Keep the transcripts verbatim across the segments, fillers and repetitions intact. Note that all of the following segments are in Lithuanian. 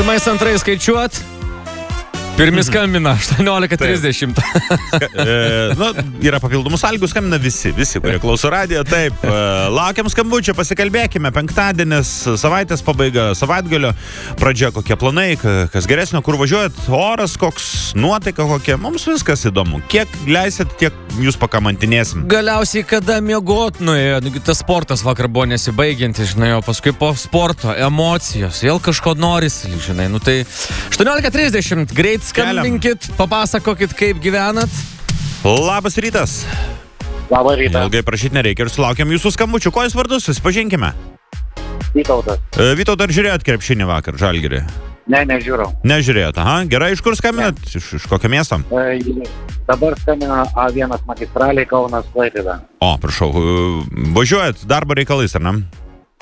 Pirmais, antrais skaičiuot. Pirmi skambina, aštuoniolika trisdešimt. e, nu, yra papildomų sąlygų, skambina visi, visi, kurie klauso radijo. Taip, e, laukiam skambučio, pasikalbėkime. Penktadienis, savaitės pabaiga, savaitgalio pradžia, kokie planai, kas geresnio, kur važiuojat, oras koks, nuotaika kokia. Mums viskas įdomu. Kiek leisit, tiek jūs pakamantinėsim. Galiausiai, kada miegot nuėjo, tas sportas vakar buvo nesibaigiantis, žinai, o paskui po sporto, emocijos, vėl kažko norisi, žinai. Nu tai aštuoniolika trisdešimt, greit skambinkit, papasakokit, kaip gyvenat. Labas rytas. Labą rytą. Ilgai prašyti nereikia ir sulaukiam jūsų skambučių. Ko jūs vardus, susipažinkime. Vytautas. E, Vytautas, ar žiūrėjot krepšinį vakar, Žalgirį? Ne, nežiūrau. Nežiūrėjot, aha. Gerai, iš kur skambinat? Iš, iš kokio miesto? E, dabar skambina A vienas magistraliai Kaunas Klaipėda. O, prašau, važiuojat darbo reikalais, ar ne?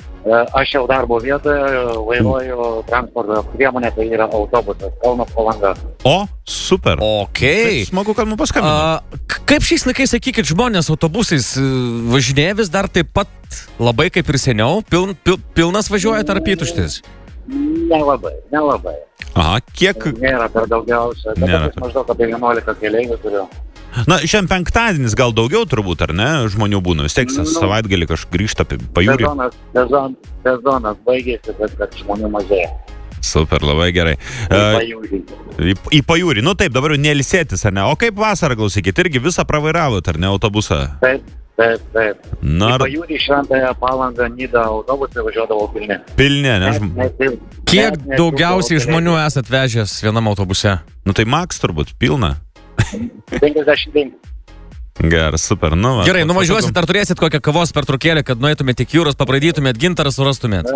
Aš jau darbo vietoje vairuoju transporto priemonę, tai yra autobusas Kaunas Palanga. O, super. Okei. Tai smagu, kad mums paskambino. A, kaip šiais laikais, sakykit, žmonės autobusais važinėja vis dar taip pat labai kaip ir seniau? Piln, pil, pilnas važiuojat ar apytuštis? Nelabai, nelabai. Aha, kiek... Nėra per daugiausia. Dabar aš maždaug apie vienuolika keleivių turiu. Na, šiandien penktadienis gal daugiau turbūt, ar ne, žmonių būna. Vis tiek nu, savaitgalį kažkaip grįžta pajūrį. Sezonas, sezon, sezonas baigėsi, bet kad žmonių mažėja. Super, labai gerai. Į pajūrį. Į, į pajūrį. Nu taip, dabar jau neilsėtis, ar ne? O kaip vasarą, klausykit, irgi visą pravairavot, ar ne, autobusą? Taip, taip, taip. Na, į pajūrį Šventąją Palangą, Nidą autobusą važiuodavo pilni. Pilni, ne? Nes, nes, nes, Kiek nes, daugiausiai žmonių esat vežęs vienam autobuse? Nu tai maks turbūt, pilna. penkiasdešimt penki. Gerai, super. Nu, va, Gerai, nuvažiuosit, ar turėsit kokią kavos pertraukėlę, kad nueitumėt iki jūros, papraidytumėt, gintarą surastumėt?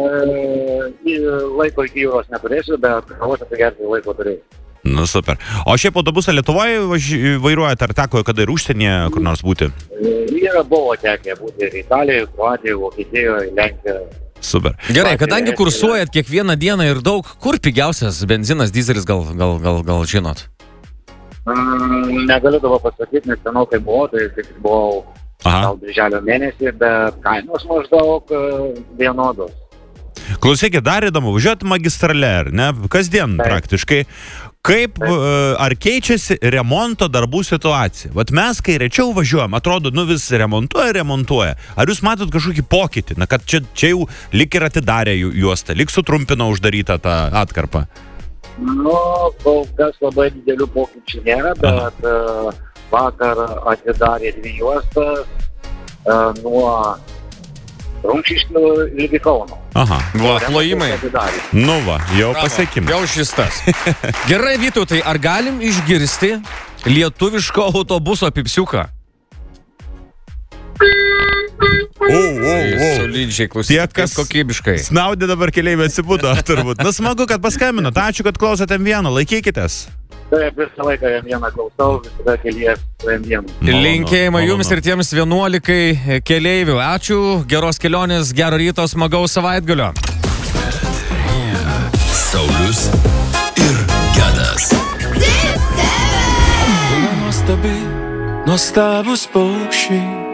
E, laiko iki jūros neturėsiu, bet kavos atsigerti laiko turėsiu. Nu, super. O šiaip autobusą Lietuvoje važi... vairuojat, ar teko kada ir užsienyje kur nors būti? E, yra buvo tekę būti ir Italijoje, Kroatijoje, Vokietijoje, Lenkijoje. Super. Gerai, kadangi kursuojat kiekvieną dieną ir daug, kur pigiausias benzinas, dizelis, gal, gal, gal, gal žinot? Mm, negaliu dabar pasakyti, nes senokai buvo, tai tik buvau gal birželio mėnesį, bet kainos maždaug vienodos. Klausykit, dar įdomu, važiuot magistrale, ar ne? Kasdien Taip. Praktiškai. Kaip, Taip. Ar keičiasi remonto darbų situacija? Vat mes, kai rečiau važiuojam, atrodo, nu vis remontuoja, remontuoja. Ar jūs matot kažkokį pokytį? Na, kad čia, čia jau lik ir atidarė juostą, lik sutrumpino uždarytą tą atkarpą. Nu, kol kas labai didelių pokyčių nėra, bet uh, vakar atidarė dvi juostas uh, nuo Rumšiškių iki Kauno. Aha, va, plojimai. Nu va, jau pasiekime. Jau šis tas. Gerai, Vytautai, ar galim išgirsti lietuviško autobuso pipsiuką? O, o, o. Solidžiai, klausykit, kas kokybiškai. Snaudė dabar keleiviai atsibudo, turbūt. Na, smagu, kad paskambinot. Ačiū, kad klausėte M vieną. Laikykitės. Taip, visą laiką M vieną klausau, visada kelies M vieną. Linkėjimai jums ir tiems vienuolikai keleivių. Ačiū, geros kelionės, gero ryto, smagaus savaitgalio. Saulius ir Gedas. Nuostabi, nuostabus paukščiai.